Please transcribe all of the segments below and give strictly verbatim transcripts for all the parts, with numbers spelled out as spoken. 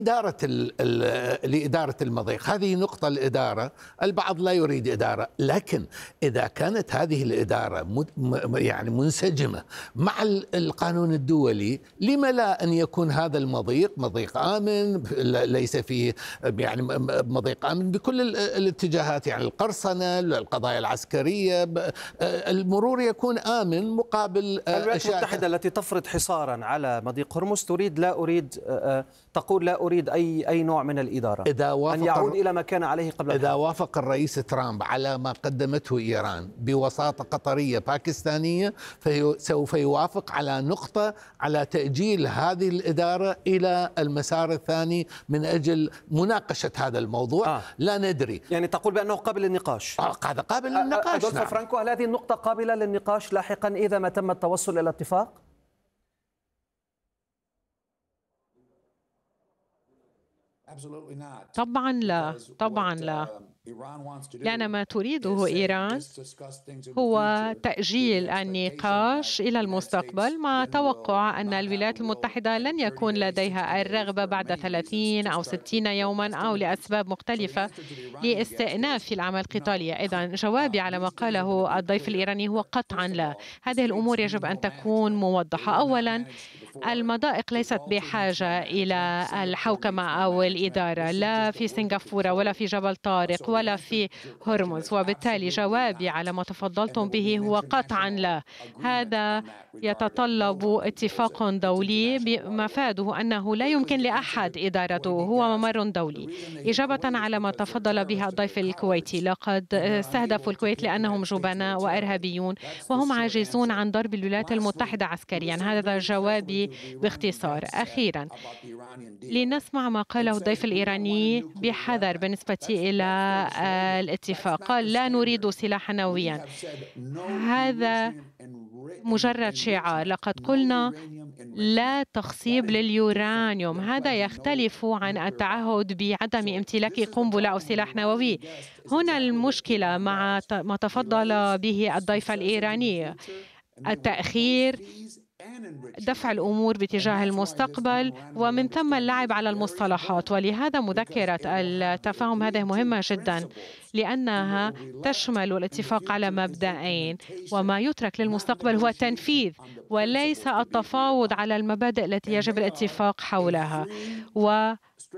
إدارة ال ال لإدارة المضيق، هذه نقطة الإدارة. البعض لا يريد إدارة، لكن إذا كانت هذه الإدارة يعني منسجمة مع القانون الدولي، لم لا أن يكون هذا المضيق مضيق آمن، ليس فيه يعني مضيق آمن بكل الاتجاهات، يعني القرصنة، القضايا العسكرية، المرور يكون آمن مقابل الولايات المتحدة التي تفرض حصارا على مضيق هرمز تريد لا أريد تقول لا أريد أي أي نوع من الإدارة، إذا وافق أن يعود إلى ما كان عليه قبل إذا الحرب. وافق الرئيس ترامب على ما قدمته إيران بوساطة قطرية باكستانية، فسوف يوافق على نقطة على تأجيل هذه الإدارة إلى المسار الثاني من أجل مناقشة هذا الموضوع. آه. لا ندري، يعني تقول بأنه قابل للنقاش. آه هذا قابل للنقاش. أدولفو نعم. فرانكو، هل هذه النقطة قابلة للنقاش لاحقا إذا ما تم التوصل إلى اتفاق؟ طبعا لا، طبعا لا، لأن ما تريده إيران هو تأجيل النقاش إلى المستقبل، مع توقع أن الولايات المتحدة لن يكون لديها الرغبة بعد ثلاثين أو ستين يوما أو لأسباب مختلفة لاستئناف الأعمال القتالية. إذن جوابي على ما قاله الضيف الإيراني هو قطعا لا. هذه الأمور يجب أن تكون موضحة. أولا، المضائق ليست بحاجة إلى الحوكمة أو الإدارة، لا في سنغافورة ولا في جبل طارق ولا في هرمز، وبالتالي جوابي على ما تفضلتم به هو قطعا لا. هذا يتطلب اتفاق دولي بمفاده أنه لا يمكن لأحد إدارته، هو ممر دولي. إجابة على ما تفضل به الضيف الكويتي، لقد استهدفوا الكويت لأنهم جبناء وإرهابيون وهم عاجزون عن ضرب الولايات المتحدة عسكريا. هذا جوابي باختصار. أخيرا، لنسمع ما قاله الضيف الإيراني بحذر بالنسبة إلى الاتفاق. قال لا نريد سلاحا نوويا. هذا مجرد شعار. لقد قلنا لا تخصيب لليورانيوم. هذا يختلف عن التعهد بعدم امتلاك قنبلة أو سلاح نووي. هنا المشكلة مع ما تفضل به الضيف الإيراني، التأخير، دفع الأمور باتجاه المستقبل، ومن ثم اللعب على المصطلحات. ولهذا مذكرة التفاهم هذه مهمة جدا، لأنها تشمل الاتفاق على مبدأين، وما يترك للمستقبل هو التنفيذ وليس التفاوض على المبادئ التي يجب الاتفاق حولها. و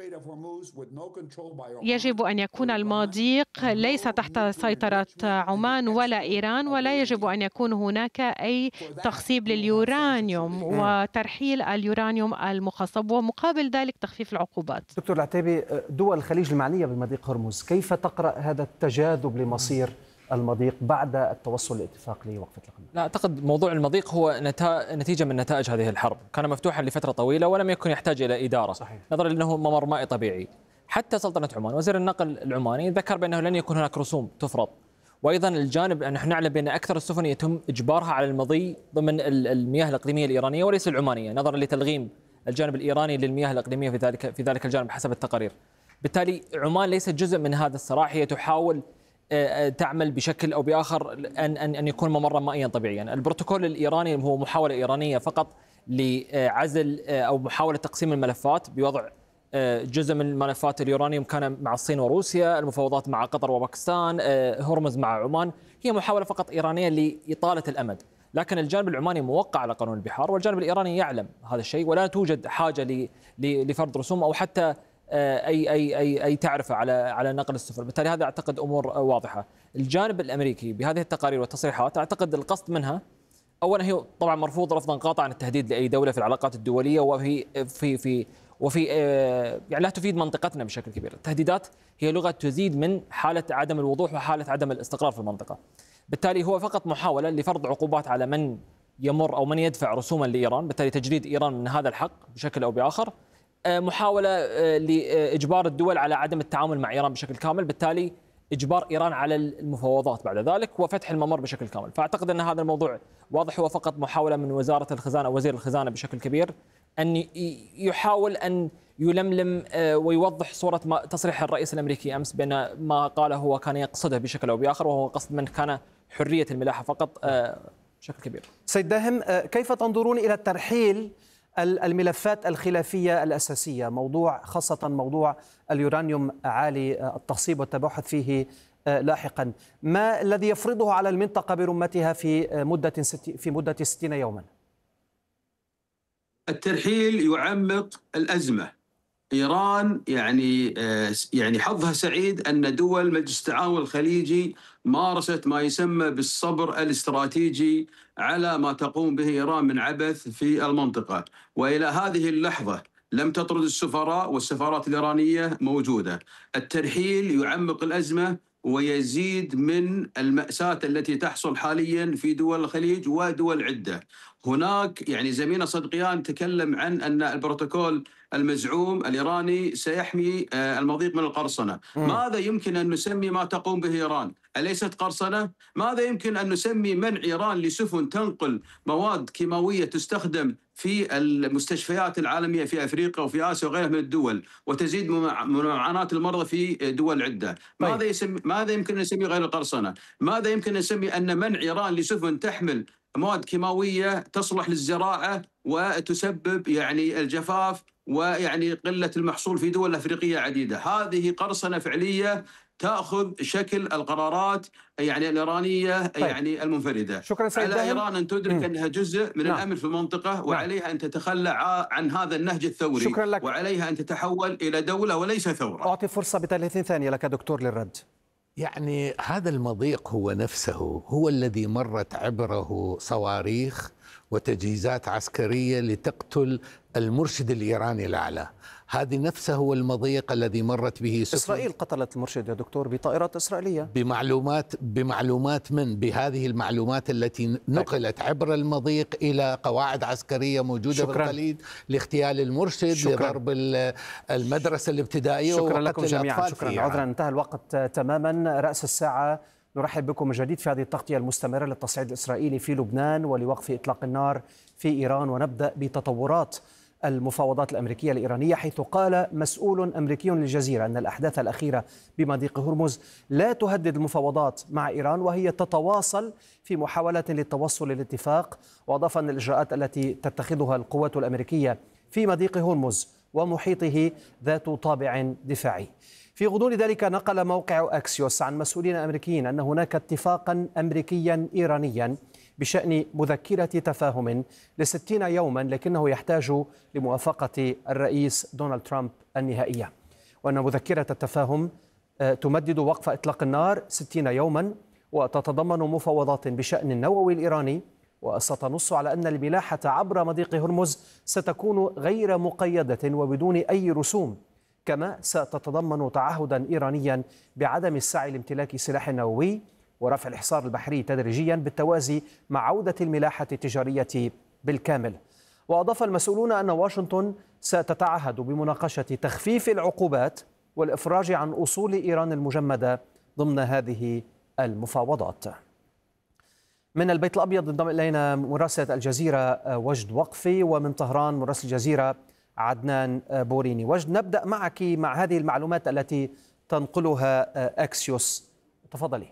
يجب أن يكون المضيق ليس تحت سيطرة عمان ولا إيران، ولا يجب أن يكون هناك أي تخصيب لليورانيوم وترحيل اليورانيوم المخصب، ومقابل ذلك تخفيف العقوبات. دكتور العتيبي، دول الخليج المعنية بمضيق هرمز كيف تقرأ هذا التجاذب لمصير المضيق بعد التوصل لاتفاق لوقف الإطلاق؟ لا أعتقد موضوع المضيق هو نتيجة من نتائج هذه الحرب، كان مفتوحا لفترة طويلة ولم يكن يحتاج إلى إدارة. صحيح. نظرا لأنه ممر مائي طبيعي. حتى سلطنة عمان وزير النقل العماني ذكر بأنه لن يكون هناك رسوم تفرض. وأيضا الجانب نحن نعلم بأن أكثر السفن يتم إجبارها على المضي ضمن المياه الإقليمية الإيرانية وليس العمانية، نظرا لتلغيم الجانب الإيراني للمياه الإقليمية في ذلك في ذلك الجانب حسب التقارير. بالتالي عمان ليست جزء من هذا الصراع، هي تحاول تعمل بشكل أو بآخر أن أن أن يكون ممرا مائيا طبيعيا. البروتوكول الإيراني هو محاولة إيرانية فقط لعزل أو محاولة تقسيم الملفات بوضع جزء من ملفات اليورانيوم كان مع الصين وروسيا، المفاوضات مع قطر وباكستان، هرمز مع عمان، هي محاولة فقط إيرانية لإطالة الأمد. لكن الجانب العماني موقع على قانون البحار والجانب الإيراني يعلم هذا الشيء، ولا توجد حاجة لفرض رسوم أو حتى أي أي أي أي تعرفة على على نقل السفن. بالتالي هذا أعتقد أمور واضحة. الجانب الأمريكي بهذه التقارير والتصريحات أعتقد القصد منها أولا هي طبعا مرفوض رفضا قاطعا التهديد لأي دولة في العلاقات الدولية، وفي في في وفي يعني لا تفيد منطقتنا بشكل كبير. التهديدات هي لغة تزيد من حالة عدم الوضوح وحالة عدم الاستقرار في المنطقة. بالتالي هو فقط محاولة لفرض عقوبات على من يمر أو من يدفع رسوما لإيران، بالتالي تجريد إيران من هذا الحق بشكل أو بآخر، محاولة لإجبار الدول على عدم التعامل مع إيران بشكل كامل، بالتالي إجبار إيران على المفاوضات بعد ذلك وفتح الممر بشكل كامل. فأعتقد أن هذا الموضوع واضح، هو فقط محاولة من وزارة الخزانة أو وزير الخزانة بشكل كبير أن يحاول أن يلملم ويوضح صورة ما تصريح الرئيس الأمريكي أمس بأن ما قاله هو كان يقصده بشكل أو بآخر، وهو قصد من كان حرية الملاحة فقط بشكل كبير. سيد داهم، كيف تنظرون إلى الترحيل الملفات الخلافية الأساسية، موضوع خاصة موضوع اليورانيوم عالي التصيب والتباحث فيه لاحقا، ما الذي يفرضه على المنطقة برمتها في مدة في مدة ستين يوما؟ الترحيل يعمق الأزمة. إيران يعني يعني حظها سعيد أن دول مجلس التعاون الخليجي مارست ما يسمى بالصبر الاستراتيجي على ما تقوم به إيران من عبث في المنطقة، وإلى هذه اللحظة لم تطرد السفراء والسفارات الإيرانية موجودة. الترحيل يعمق الأزمة ويزيد من المأساة التي تحصل حاليا في دول الخليج ودول عدة. هناك يعني زميلنا صدقيان تكلم عن أن البروتوكول المزعوم الإيراني سيحمي المضيق من القرصنة. م. ماذا يمكن أن نسمي ما تقوم به إيران؟ أليست قرصنة؟ ماذا يمكن أن نسمي منع إيران لسفن تنقل مواد كيماوية تستخدم في المستشفيات العالمية في أفريقيا وفي آسيا وغيرها من الدول وتزيد من معاناة المرضى في دول عدة؟ طيب. ماذا يسمي ماذا يمكن أن نسمي غير القرصنة؟ ماذا يمكن أن نسمي أن منع إيران لسفن تحمل مواد كيماوية تصلح للزراعة وتسبب يعني الجفاف ويعني قلة المحصول في دول أفريقية عديدة؟ هذه قرصنة فعلية تأخذ شكل القرارات يعني الإيرانية طيب. يعني المنفردة. شكرا سيد على داهم. إيران أن تدرك م. أنها جزء من نعم. الأمن في المنطقة، وعليها نعم. أن تتخلى عن هذا النهج الثوري. شكرا لك. وعليها أن تتحول إلى دولة وليس ثورة. أعطي فرصة ب ثلاثين ثانية لك دكتور للرد. يعني هذا المضيق هو نفسه هو الذي مرت عبره صواريخ وتجهيزات عسكرية لتقتل المرشد الإيراني الأعلى. هذه نفسه هو المضيق الذي مرت به سفن. إسرائيل قتلت المرشد يا دكتور بطائرات إسرائيلية. بمعلومات بمعلومات من بهذه المعلومات التي نقلت عبر المضيق إلى قواعد عسكرية موجودة شكرا. بالخليج لاغتيال المرشد، شكرا. لضرب المدرسة الابتدائية. شكرا لكم جميعا. شكرا. عذرا انتهى الوقت تماما. رأس الساعة نرحب بكم من جديد في هذه التغطية المستمرة للتصعيد الإسرائيلي في لبنان ولوقف إطلاق النار في إيران، ونبدأ بتطورات المفاوضات الأمريكية الإيرانية، حيث قال مسؤول أمريكي للجزيرة أن الأحداث الأخيرة بمضيق هرمز لا تهدد المفاوضات مع إيران، وهي تتواصل في محاولة للتوصل للاتفاق. وأضاف أن الإجراءات التي تتخذها القوات الأمريكية في مضيق هرمز ومحيطه ذات طابع دفاعي. في غضون ذلك نقل موقع أكسيوس عن مسؤولين أمريكيين أن هناك اتفاقا أمريكيا إيرانيا بشأن مذكرة تفاهم لستين يوما، لكنه يحتاج لموافقة الرئيس دونالد ترامب النهائية، وأن مذكرة التفاهم تمدد وقف إطلاق النار ستين يوما وتتضمن مفاوضات بشأن النووي الإيراني، وستنص على أن الملاحة عبر مضيق هرمز ستكون غير مقيدة وبدون أي رسوم، كما ستتضمن تعهدا إيرانيا بعدم السعي لامتلاك سلاح نووي ورفع الحصار البحري تدريجيا بالتوازي مع عودة الملاحة التجارية بالكامل. وأضاف المسؤولون أن واشنطن ستتعهد بمناقشة تخفيف العقوبات والإفراج عن أصول إيران المجمدة ضمن هذه المفاوضات. من البيت الأبيض انضم إلينا مراسلة الجزيرة وجد وقفي، ومن طهران مراسل الجزيرة عدنان بوريني. وجد، نبدأ معك مع هذه المعلومات التي تنقلها أكسيوس، تفضلي.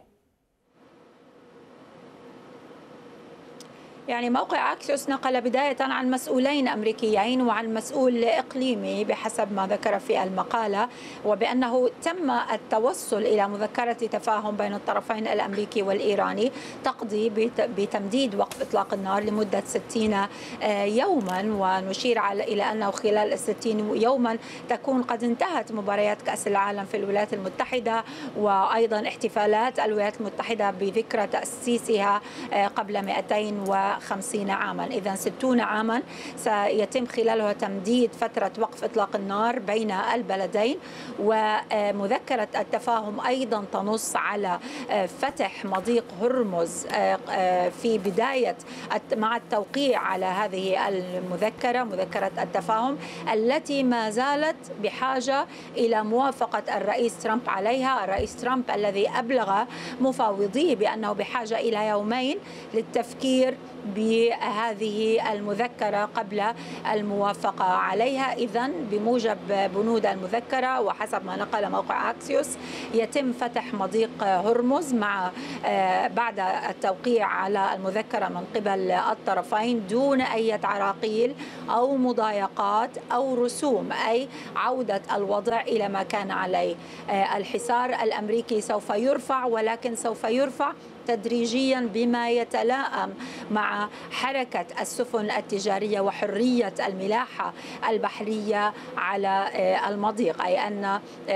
يعني موقع أكسيوس نقل بداية عن مسؤولين أمريكيين وعن مسؤول إقليمي بحسب ما ذكر في المقالة، وبأنه تم التوصل إلى مذكرة تفاهم بين الطرفين الأمريكي والإيراني تقضي بتمديد وقف إطلاق النار لمدة ستين يوما، ونشير إلى أنه خلال الستين يوما تكون قد انتهت مباريات كأس العالم في الولايات المتحدة، وأيضا احتفالات الولايات المتحدة بذكرى تأسيسها قبل مئتين وخمسين عاما. إذن ستون عاما سيتم خلالها تمديد فترة وقف إطلاق النار بين البلدين. ومذكرة التفاهم أيضا تنص على فتح مضيق هرمز في بداية مع التوقيع على هذه المذكرة، مذكرة التفاهم التي ما زالت بحاجة إلى موافقة الرئيس ترامب عليها. الرئيس ترامب الذي أبلغ مفاوضيه بأنه بحاجة إلى يومين للتفكير بهذه المذكرة قبل الموافقة عليها. إذن بموجب بنود المذكرة وحسب ما نقل موقع أكسيوس يتم فتح مضيق هرمز مع بعد التوقيع على المذكرة من قبل الطرفين دون أي عراقيل أو مضايقات أو رسوم، أي عودة الوضع إلى ما كان عليه. الحصار الأمريكي سوف يرفع، ولكن سوف يرفع تدريجيا بما يتلائم مع حركة السفن التجارية وحرية الملاحة البحرية على المضيق، أي أن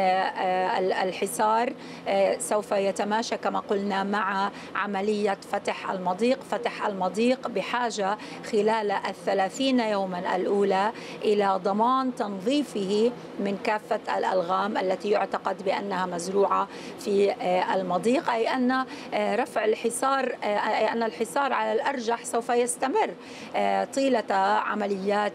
الحصار سوف يتماشى كما قلنا مع عملية فتح المضيق. فتح المضيق بحاجة خلال الثلاثين يوما الأولى إلى ضمان تنظيفه من كافة الألغام التي يعتقد بأنها مزروعة في المضيق، أي أن رفع الحصار أن الحصار على الأرجح سوف يستمر طيلة عمليات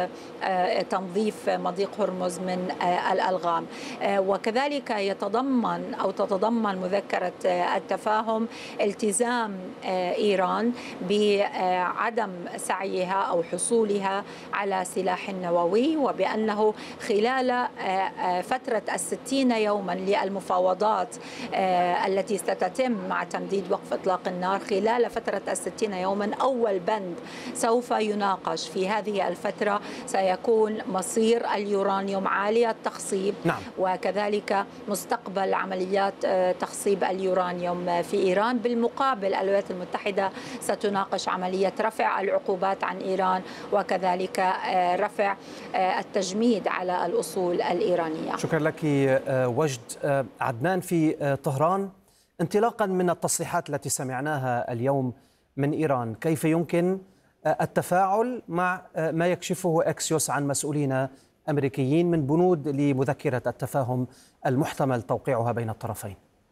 تنظيف مضيق هرمز من الألغام. وكذلك يتضمن أو تتضمن مذكرة التفاهم التزام إيران بعدم سعيها أو حصولها على سلاح نووي، وبأنه خلال فترة الستين يوما للمفاوضات التي ستتم مع تمديد وقف إطلاق النار، خلال فترة الستين يوما أول بند سوف يناقش في هذه الفترة سيكون مصير اليورانيوم عالي التخصيب. نعم. وكذلك مستقبل عمليات تخصيب اليورانيوم في إيران. بالمقابل الولايات المتحدة ستناقش عملية رفع العقوبات عن إيران وكذلك رفع التجميد على الأصول الإيرانية. شكرا لك وجد. عدنان في طهران، انطلاقا من التصريحات التي سمعناها اليوم من إيران، كيف يمكن التفاعل مع ما يكشفه أكسيوس عن مسؤولين أمريكيين من بنود لمذكرة التفاهم المحتمل توقيعها بين الطرفين؟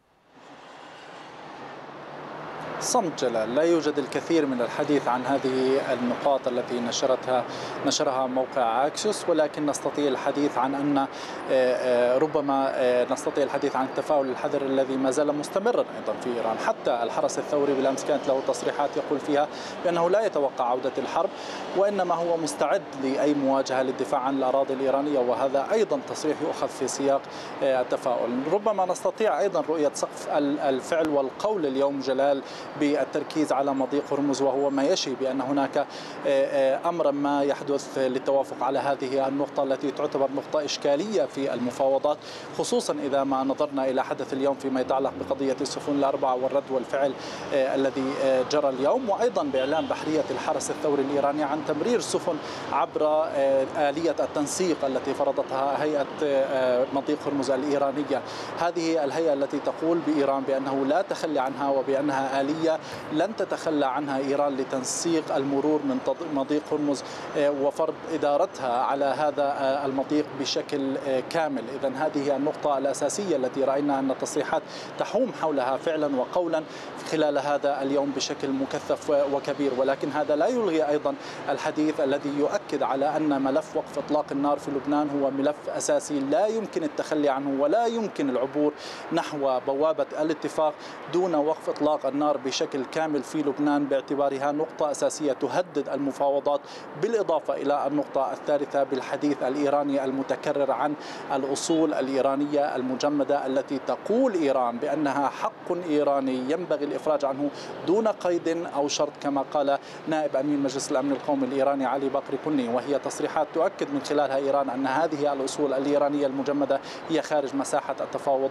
صمت جلال، لا يوجد الكثير من الحديث عن هذه النقاط التي نشرتها نشرها موقع أكسيوس، ولكن نستطيع الحديث عن أن ربما نستطيع الحديث عن التفاؤل الحذر الذي ما زال مستمرا أيضا في إيران. حتى الحرس الثوري بالأمس كانت له تصريحات يقول فيها بأنه لا يتوقع عودة الحرب، وإنما هو مستعد لأي مواجهة للدفاع عن الأراضي الإيرانية، وهذا أيضا تصريح يؤخذ في سياق التفاؤل. ربما نستطيع أيضا رؤية سقف الفعل والقول اليوم جلال بالتركيز على مضيق هرمز، وهو ما يشي بأن هناك أمرا ما يحدث للتوافق على هذه النقطة التي تعتبر نقطة إشكالية في المفاوضات، خصوصا إذا ما نظرنا إلى حدث اليوم فيما يتعلق بقضية السفن الأربعة والرد والفعل الذي جرى اليوم، وأيضا بإعلان بحرية الحرس الثوري الإيراني عن تمرير سفن عبر آلية التنسيق التي فرضتها هيئة مضيق هرمز الإيرانية. هذه الهيئة التي تقول بإيران بأنه لا تخلي عنها وبأنها آلية لن تتخلى عنها إيران لتنسيق المرور من مضيق هرمز وفرض إدارتها على هذا المضيق بشكل كامل. إذن هذه النقطة الأساسية التي رأينا أن التصريحات تحوم حولها فعلا وقولا خلال هذا اليوم بشكل مكثف وكبير، ولكن هذا لا يلغي أيضا الحديث الذي يؤكد على أن ملف وقف إطلاق النار في لبنان هو ملف أساسي لا يمكن التخلي عنه، ولا يمكن العبور نحو بوابة الاتفاق دون وقف إطلاق النار بشكل كامل في لبنان، باعتبارها نقطة أساسية تهدد المفاوضات، بالإضافة إلى النقطة الثالثة بالحديث الإيراني المتكرر عن الأصول الإيرانية المجمدة التي تقول إيران بأنها حق إيراني ينبغي الإفراج عنه دون قيد أو شرط، كما قال نائب أمين مجلس الأمن القومي الإيراني علي بكر كني. وهي تصريحات تؤكد من خلالها إيران أن هذه الأصول الإيرانية المجمدة هي خارج مساحة التفاوض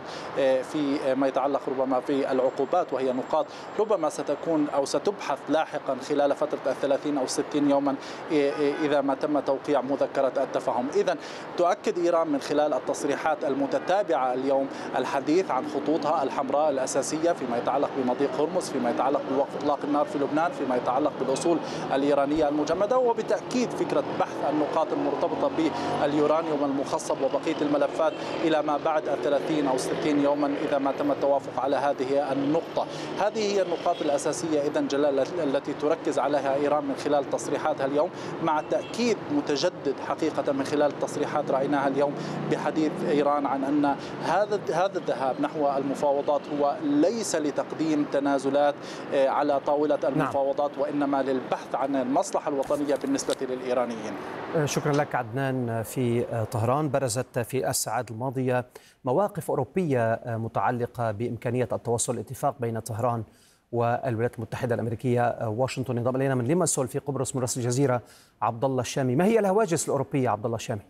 في ما يتعلق ربما في العقوبات، وهي نقاط ربما ستكون أو ستبحث لاحقا خلال فترة الثلاثين أو ستين يوما إذا ما تم توقيع مذكرة التفاهم. إذن تؤكد إيران من خلال التصريحات المتتابعة اليوم الحديث عن خطوطها الحمراء الأساسية فيما يتعلق بمضيق هرمز، فيما يتعلق بوقف إطلاق النار في لبنان، فيما يتعلق بالأصول الإيرانية المجمدة، وبالتأكيد فكرة بحث النقاط المرتبطة باليورانيوم المخصب وبقية الملفات إلى ما بعد الثلاثين أو ستين يوما إذا ما تم التوافق على هذه النقطة. هذه هي النقاط الأساسية إذن جلال التي تركز عليها إيران من خلال تصريحاتها اليوم، مع تأكيد متجدد حقيقة من خلال تصريحات رأيناها اليوم بحديث إيران عن أن هذا هذا الذهاب نحو المفاوضات هو ليس لتقديم تنازلات على طاولة المفاوضات، نعم. وإنما للبحث عن المصلحة الوطنية بالنسبة للإيرانيين. شكرا لك عدنان. في طهران برزت في الساعات الماضية مواقف أوروبية متعلقة بإمكانية التوصل لاتفاق بين طهران والولايات المتحدة الأمريكية. واشنطن ينضم إلينا من ليماسول في قبرص مراسل الجزيرة عبد الله الشامي. ما هي الهواجس الأوروبية عبد الله الشامي؟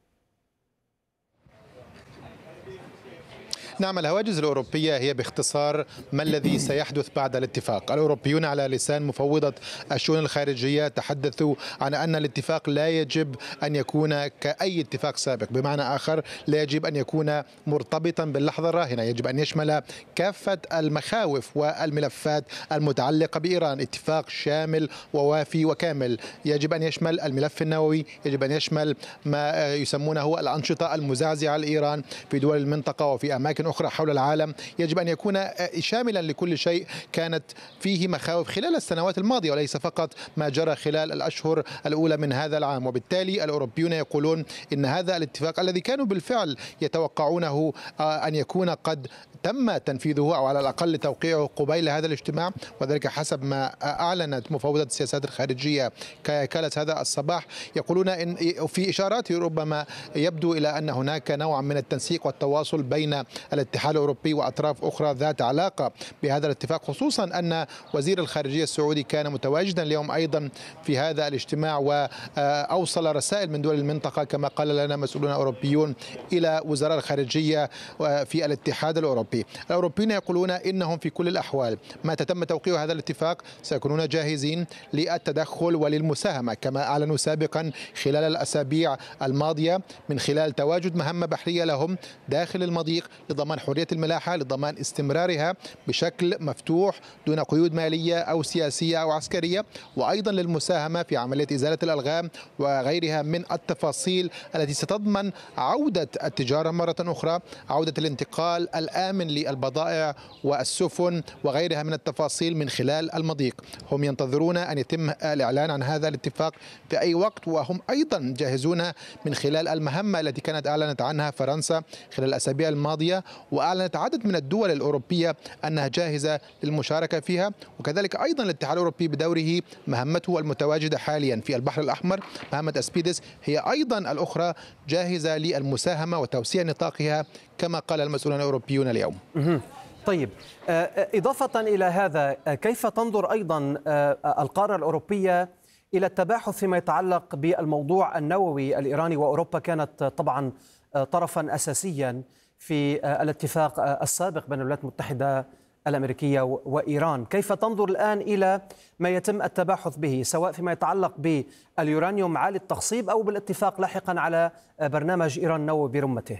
نعم، الهواجس الأوروبية هي باختصار ما الذي سيحدث بعد الاتفاق. الأوروبيون على لسان مفوضة الشؤون الخارجية تحدثوا عن أن الاتفاق لا يجب أن يكون كأي اتفاق سابق، بمعنى آخر لا يجب أن يكون مرتبطا باللحظة الراهنة، يجب أن يشمل كافة المخاوف والملفات المتعلقة بإيران، اتفاق شامل ووافي وكامل. يجب أن يشمل الملف النووي، يجب أن يشمل ما يسمونه الأنشطة المزعزعة لإيران في دول المنطقة وفي أماكن أخرى حول العالم. يجب أن يكون شاملا لكل شيء كانت فيه مخاوف خلال السنوات الماضية وليس فقط ما جرى خلال الأشهر الأولى من هذا العام. وبالتالي الأوروبيون يقولون إن هذا الاتفاق الذي كانوا بالفعل يتوقعونه أن يكون قد تم تنفيذه أو على الأقل توقيعه قبيل هذا الاجتماع، وذلك حسب ما أعلنت مفوضة السياسات الخارجية كانت هذا الصباح. يقولون إن في إشارات ربما يبدو إلى أن هناك نوع من التنسيق والتواصل بين الاتحاد الأوروبي وأطراف أخرى ذات علاقة بهذا الاتفاق، خصوصا أن وزير الخارجية السعودي كان متواجدا اليوم أيضا في هذا الاجتماع وأوصل رسائل من دول المنطقة كما قال لنا مسؤولون أوروبيون إلى وزراء الخارجية في الاتحاد الأوروبي. الأوروبيون يقولون إنهم في كل الأحوال ما تم توقيع هذا الاتفاق سيكونون جاهزين للتدخل وللمساهمة كما أعلنوا سابقا خلال الأسابيع الماضية من خلال تواجد مهمة بحرية لهم داخل المضيق لضمان حرية الملاحة، لضمان استمرارها بشكل مفتوح دون قيود مالية أو سياسية أو عسكرية، وأيضا للمساهمة في عملية إزالة الألغام وغيرها من التفاصيل التي ستضمن عودة التجارة مرة أخرى، عودة الانتقال الآمن للبضائع والسفن وغيرها من التفاصيل من خلال المضيق. هم ينتظرون أن يتم الإعلان عن هذا الاتفاق في أي وقت، وهم أيضا جاهزون من خلال المهمة التي كانت أعلنت عنها فرنسا خلال الأسابيع الماضية، وأعلنت عدد من الدول الأوروبية أنها جاهزة للمشاركة فيها، وكذلك أيضا الاتحاد الأوروبي بدوره مهمته المتواجدة حاليا في البحر الأحمر مهمة أسبيدس هي أيضا الأخرى جاهزة للمساهمة وتوسيع نطاقها كما قال المسؤولون الأوروبيون اليوم. طيب، إضافة إلى هذا، كيف تنظر أيضا القارة الأوروبية إلى التباحث فيما يتعلق بالموضوع النووي الإيراني؟ وأوروبا كانت طبعا طرفا أساسيا في الاتفاق السابق بين الولايات المتحدة الأمريكية وإيران. كيف تنظر الآن إلى ما يتم التباحث به سواء فيما يتعلق باليورانيوم عالي التخصيب أو بالاتفاق لاحقا على برنامج إيران النووي برمته؟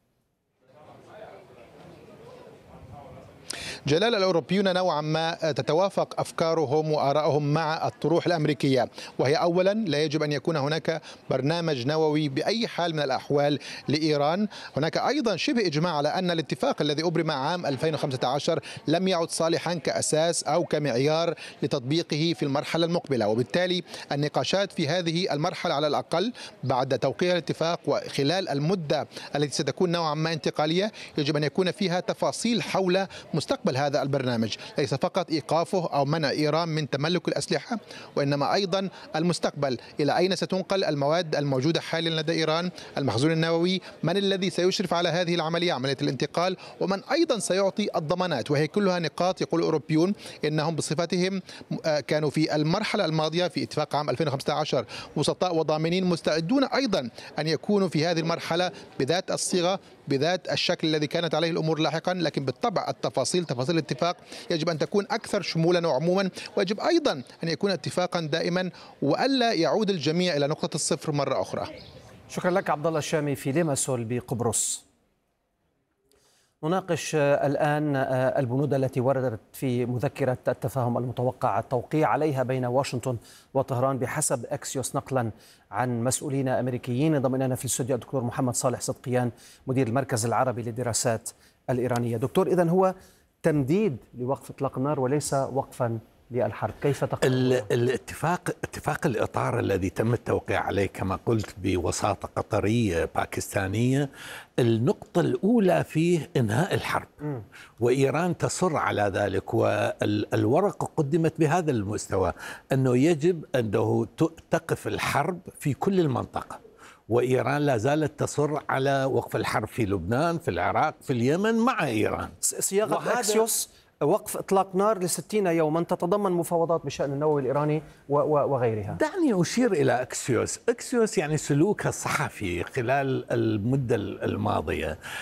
جلال، الأوروبيون نوعا ما تتوافق أفكارهم وآرائهم مع الطروح الأمريكية، وهي أولا لا يجب أن يكون هناك برنامج نووي بأي حال من الأحوال لإيران. هناك أيضا شبه إجماع على أن الاتفاق الذي أبرم عام ألفين وخمسة عشر لم يعد صالحا كأساس أو كمعيار لتطبيقه في المرحلة المقبلة، وبالتالي النقاشات في هذه المرحلة على الأقل بعد توقيع الاتفاق وخلال المدة التي ستكون نوعا ما انتقالية يجب أن يكون فيها تفاصيل حول مستقبل هذا البرنامج، ليس فقط إيقافه أو منع إيران من تملك الأسلحة، وإنما أيضا المستقبل، إلى أين ستنقل المواد الموجودة حاليا لدى إيران، المخزون النووي، من الذي سيشرف على هذه العملية عملية الانتقال، ومن أيضا سيعطي الضمانات. وهي كلها نقاط يقول الأوروبيون إنهم بصفتهم كانوا في المرحلة الماضية في اتفاق عام ألفين وخمسة عشر وسطاء وضامنين، مستعدون أيضا أن يكونوا في هذه المرحلة بذات الصيغة بذات الشكل الذي كانت عليه الأمور لاحقا، لكن بالطبع التفاصيل تفاصيل الاتفاق يجب أن تكون أكثر شمولا وعموما، ويجب أيضا أن يكون اتفاقا دائما وألا يعود الجميع إلى نقطة الصفر مرة أخرى. شكرا لك عبد الله الشامي في ليماسول بقبرص. نناقش الآن البنود التي وردت في مذكرة التفاهم المتوقع التوقيع عليها بين واشنطن وطهران بحسب أكسيوس، نقلا عن مسؤولين أمريكيين. انضم إلينا في الاستوديو الدكتور محمد صالح صدقيان مدير المركز العربي للدراسات الإيرانية. دكتور، إذن هو تمديد لوقف إطلاق النار وليس وقفا للحرب. كيف تقرأ الاتفاق اتفاق الإطار الذي تم التوقيع عليه كما قلت بوساطة قطرية باكستانية؟ النقطة الأولى فيه إنهاء الحرب، م. وإيران تصر على ذلك، والورقة قدمت بهذا المستوى أنه يجب أنه تقف الحرب في كل المنطقة، وإيران لا زالت تصر على وقف الحرب في لبنان، في العراق، في اليمن مع إيران. صياغة أكسيوس وقف إطلاق نار لستين يوما تتضمن مفاوضات بشأن النووي الإيراني وغيرها. دعني أشير إلى أكسيوس. أكسيوس يعني سلوكها الصحفي خلال المدة الماضية